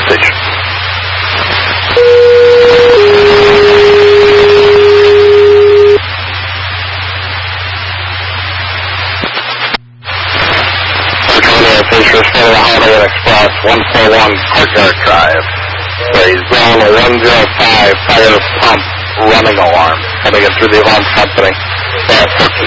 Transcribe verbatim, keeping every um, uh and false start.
station. Fisher, State of the Holiday Inn Express, one four one Courtyard Drive. Raise zone one zero five, fire pump running alarm. Coming in through the alarm company. Uh,